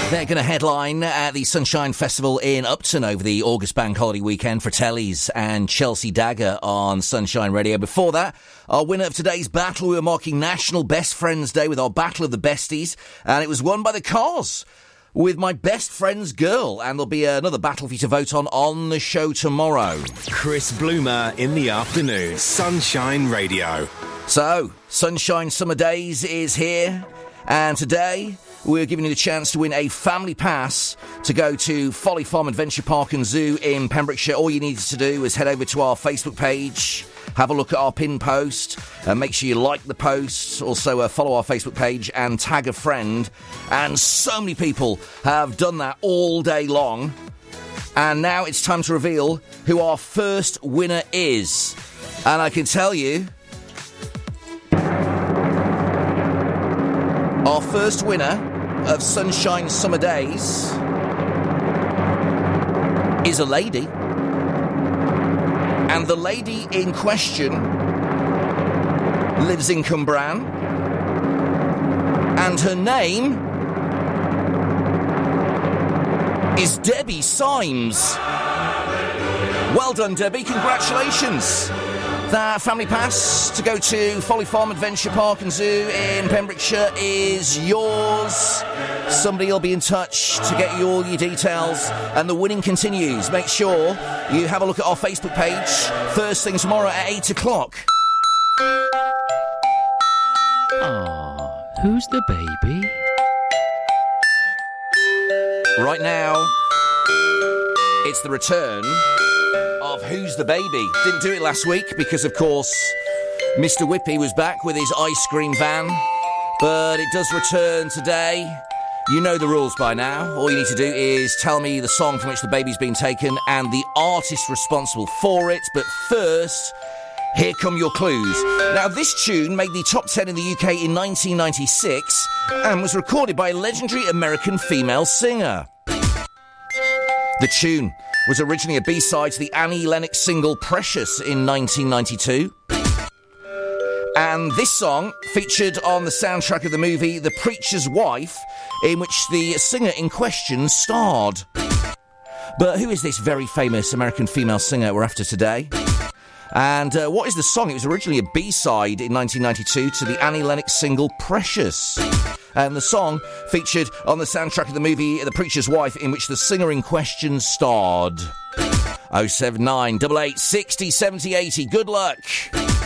They're going to headline at the Sunshine Festival in Upton over the August Bank Holiday weekend. Fratellis and Chelsea Dagger on Sunshine Radio. Before that, our winner of today's battle, we were marking National Best Friends Day with our Battle of the Besties, and it was won by the Cars with My Best Friend's Girl, and there'll be another battle for you to vote on the show tomorrow. Chris Bloomer in the afternoon, Sunshine Radio. So, Sunshine Summer Days is here, and today we're giving you the chance to win a family pass to go to Folly Farm Adventure Park and Zoo in Pembrokeshire. All you need to do is head over to our Facebook page, have a look at our pin post, make sure you like the post, also follow our Facebook page and tag a friend. And so many people have done that all day long. And now it's time to reveal who our first winner is. And I can tell you, our first winner of Sunshine Summer Days is a lady. And the lady in question lives in Cwmbran. And her name is Debbie Symes. Well done, Debbie. Congratulations. That family pass to go to Folly Farm Adventure Park and Zoo in Pembrokeshire is yours. Somebody will be in touch to get you all your details, and the winning continues. Make sure you have a look at our Facebook page first thing tomorrow at 8 o'clock. Ah, who's the baby? Right now, it's the return of Who's the Baby. Didn't do it last week because, of course, Mr. Whippy was back with his ice cream van, but it does return today. You know the rules by now. All you need to do is tell me the song from which the baby's been taken and the artist responsible for it. But first, here come your clues. Now, this tune made the top 10 in the UK in 1996 and was recorded by a legendary American female singer. The tune was originally a B-side to the Annie Lennox single Precious in 1992. And this song featured on the soundtrack of the movie The Preacher's Wife, in which the singer in question starred. But who is this very famous American female singer we're after today? And what is the song? It was originally a B-side in 1992 to the Annie Lennox single Precious. And the song featured on the soundtrack of the movie The Preacher's Wife, in which the singer in question starred. 079 88 60 70 80. Good luck.